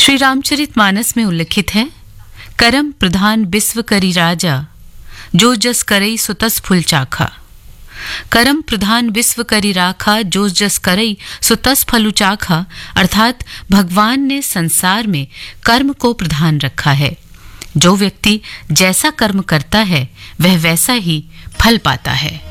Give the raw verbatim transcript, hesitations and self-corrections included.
श्री रामचरितमानस में उल्लिखित है, करम प्रधान विश्व करी राजा, जो जस करई सो तस फुल चाखा। करम प्रधान विश्व करी राखा, जो जस करई सो तस फलु चाखा। अर्थात भगवान ने संसार में कर्म को प्रधान रखा है। जो व्यक्ति जैसा कर्म करता है वह वैसा ही फल पाता है।